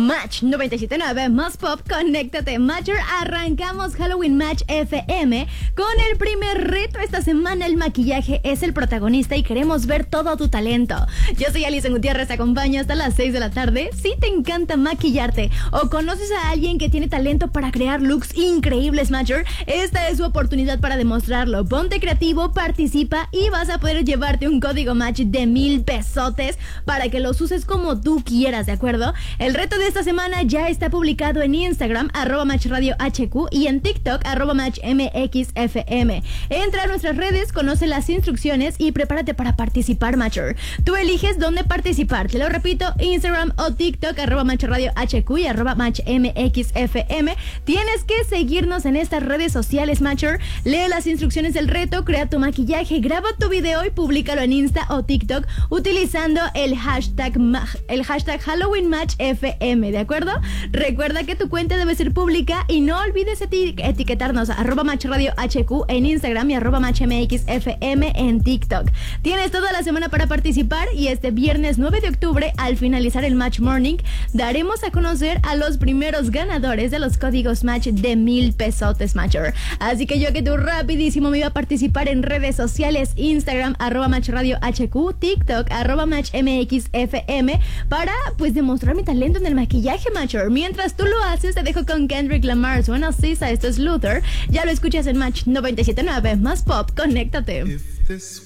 Match 97.9 más pop, conéctate Matcher. Arrancamos Halloween Match FM con el primer reto esta semana. El maquillaje es el protagonista y queremos ver todo tu talento. Yo soy Alison Gutiérrez, te acompaño hasta las 6 de la tarde. Si te encanta maquillarte o conoces a alguien que tiene talento para crear looks increíbles, Matcher, esta es su oportunidad para demostrarlo. Ponte creativo, participa y vas a poder llevarte un código Match de 1,000 pesotes para que los uses como tú quieras, ¿de acuerdo? El reto de esta semana ya está publicado en Instagram, @MatchRadioHQ, y en TikTok, @MatchMXFM. Entra a nuestras redes, conoce las instrucciones y prepárate para participar, Matcher. Tú eliges dónde participar. Te lo repito, Instagram o TikTok, @MatchRadioHQ y @MatchMXFM. Tienes que seguirnos en estas redes sociales, Matcher. Lee las instrucciones del reto, crea tu maquillaje, graba tu video y públicalo en Insta o TikTok utilizando el hashtag Halloween Match FM, ¿de acuerdo? Recuerda que tu cuenta debe ser pública y no olvides etiquetarnos @MatchRadioHQ en Instagram y @MatchMXFM en TikTok. Tienes toda la semana para participar y este viernes 9 de octubre, al finalizar el Match Morning, daremos a conocer a los primeros ganadores de los códigos Match de 1,000 pesotes, Matcher. Así que yo que tú rapidísimo me iba a participar en redes sociales, Instagram @MatchRadioHQ, TikTok @MatchMXFM, para pues demostrar mi talento en el maquillaje, Matcher. Mientras tú lo haces, te dejo con Kendrick Lamar. Suena Sisa, esto es Luther. Ya lo escuchas en Match 97.9 más pop, conéctate.